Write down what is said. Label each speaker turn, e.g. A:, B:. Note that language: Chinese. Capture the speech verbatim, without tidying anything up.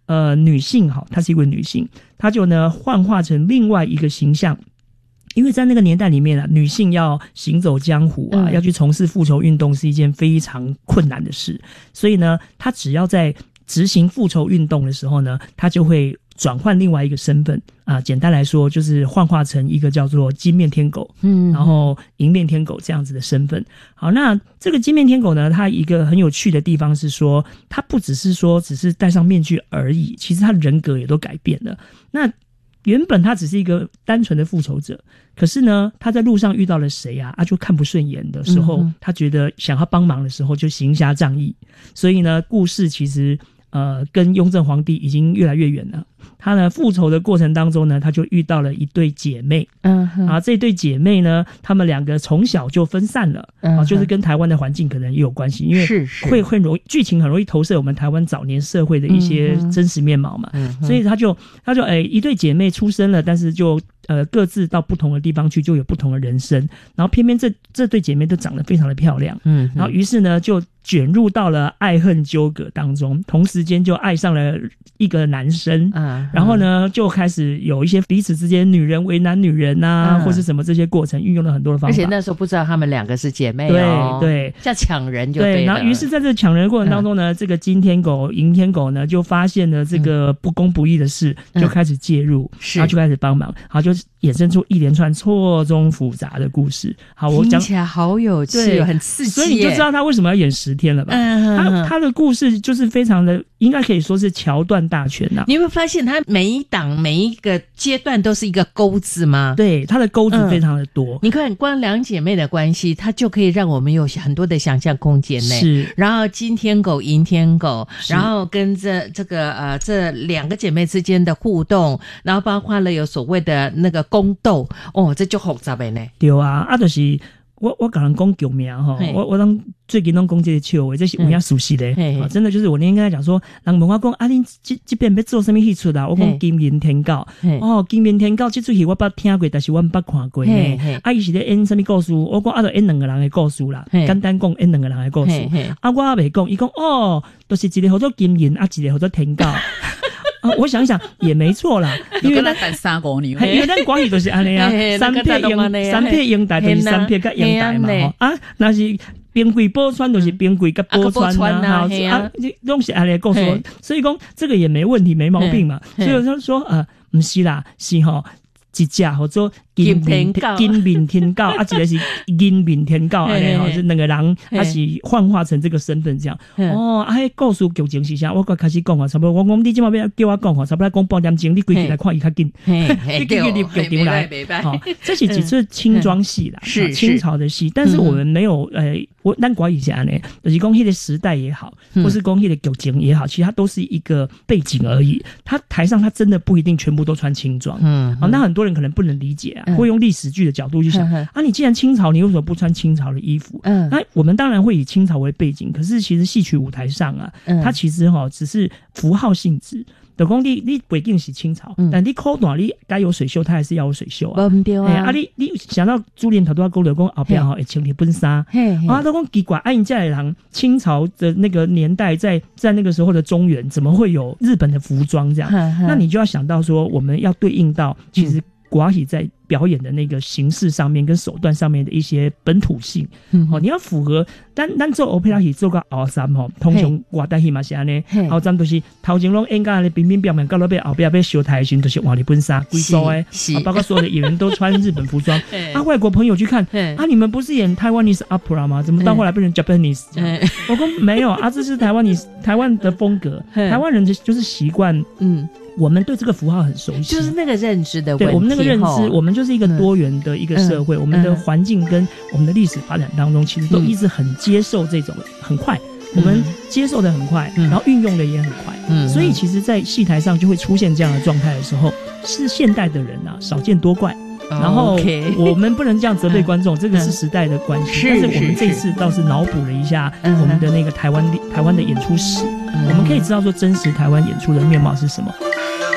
A: 呃女性哈，她是一位女性，她就呢幻化成另外一个形象。因为在那个年代里面啊，女性要行走江湖啊，嗯、要去从事复仇运动是一件非常困难的事，所以呢，她只要在执行复仇运动的时候呢，她就会转换另外一个身份啊。简单来说，就是幻化成一个叫做金面天狗，嗯，然后银面天狗这样子的身份。好，那这个金面天狗呢，它一个很有趣的地方是说，它不只是说只是戴上面具而已，其实它人格也都改变了。那原本他只是一个单纯的复仇者，可是呢，他在路上遇到了谁啊？啊，就看不顺眼的时候，嗯、他觉得想要帮忙的时候，就行侠仗义。所以呢，故事其实呃跟雍正皇帝已经越来越远了。他呢复仇的过程当中呢，他就遇到了一对姐妹，嗯，啊，这对姐妹呢，她们两个从小就分散了，嗯、啊，就是跟台湾的环境可能也有关系，因为会会容易剧情很容易投射我们台湾早年社会的一些真实面貌嘛，嗯、所以他就他就哎、欸、一对姐妹出生了，但是就呃各自到不同的地方去，就有不同的人生，然后偏偏这这对姐妹都长得非常的漂亮，嗯，然后于是呢就卷入到了爱恨纠葛当中，同时间就爱上了一个男生，嗯，然后呢就开始有一些彼此之间女人为难女人啊，嗯、或是什么这些过程，运用了很多的方法。
B: 而且那时候不知道他们两个是姐妹哦，
A: 对对，
B: 像抢人就对了。
A: 对，然后于是在这抢人的过程当中呢，嗯、这个金天狗、银天狗呢就发现了这个不公不义的事，嗯、就开始介入，然后就开始帮忙，然后就衍生出一连串错综复杂的故事。好，我讲
B: 听起来好有趣，很刺激，
A: 所以你就知道他为什么要演十天了吧？嗯、他他的故事就是非常的，应该可以说是桥段大全呐、啊。
B: 你会发现他每一档每一个阶段都是一个钩子吗？
A: 对，他的钩子非常的多。嗯、
B: 你看，光两姐妹的关系，它就可以让我们有很多的想象空间呢。
A: 是，
B: 然后金天狗、银天狗，然后跟这这个呃这两个姐妹之间的互动，然后包括了有所谓的那个宫斗，哦，这就复杂的呢。
A: 对啊，啊，就是我我跟人讲剧名哈，我我当最近拢讲这个笑话，这是有影熟悉的、嗯啊，真的就是我那天跟他讲说，人问我讲啊，恁这这边要做什么戏出啊？我讲金面天狗，哦，金面天狗这出戏我捌听过，但是我捌看过呢。啊，伊是咧演什么故事？我讲啊，就演两个人的故事啦，简单讲演两个人的故事。啊，我也未讲，伊讲哦，都、就是一个叫做金面，啊，一个叫做天狗。啊，我想一想也没错啦，因为咱
C: 三国女，
A: 因为咱关系就是安尼啊，三撇英三撇英台就是三撇甲英台嘛，吼啊，那是边贵波川就是边贵甲波川呐，啊，拢是安尼故事，所以讲这个也没问题，没毛病嘛。所以我就说呃，不是啦，是吼。一只叫做金面金面天狗，啊，一个是银面天狗，安尼吼，是两个人，他是幻化成这个身份这样。哦，啊，迄故事剧情是啥？我刚开始讲啊，差不多，我讲你今晚要叫我讲哈，差不多讲半点钟，你规起来看伊较紧，你规个你剧场来，好，这是几次清装戏啦，是清朝的戏，但是我们没有呃，我咱国以前呢，就是讲迄个时代也好，或是讲迄个剧情也好，其实它都是一个背景而已。他台上他真的不一定全部都穿清装，嗯，好，那很多人可能不能理解啊，会用历史剧的角度去想、嗯、啊，你既然清朝，你为什么不穿清朝的衣服？嗯，那我们当然会以清朝为背景，可是其实戏曲舞台上啊，嗯、它其实哈、哦、只是符号性质。就讲你你背景是清朝，嗯、但你口段你该有水袖，它还是要有水袖啊。对啊，啊你你想到朱莲头都要讲了，讲后边哈会穿日本纱，啊都讲奇怪，啊你这类人清朝的那个年代在，在在那个时候的中原，怎么会有日本的服装这样？嗯、那你就要想到说，我们要对应到其实。寡喜在表演的那个形式上面跟手段上面的一些本土性，嗯、哦，你要符合，咱咱做欧佩拉戏做个后三吼，通常外台戏嘛是安尼，后三都是头前拢演甲咧平平表面，到落尾后边要修台的时候，就是换日本纱，贵州诶，包括所有的演员都穿日本服装。啊，外国朋友去看，啊，你们不是演台湾 Taiwanese opera 吗？怎么到后来变成 Japanese？ 我说没有啊，这是台湾 Taiwanese 台湾的风格，台湾人就是习惯，嗯。我们对这个符号很熟悉，
B: 就是那个认知的问题。
A: 对，我们那个认知，我们就是一个多元的一个社会，嗯、我们的环境跟我们的历史发展当中，其实都一直很接受这种很快，嗯、我们接受的很快，嗯、然后运用的也很快。嗯，所以其实，在戏台上就会出现这样的状态的时候，是现代的人啊少见多怪。然后我们不能这样责备观众，这个是时代的关系。但是我们这次倒是脑补了一下我们的那个台湾台湾的演出史，我们可以知道说真实台湾演出的面貌是什么。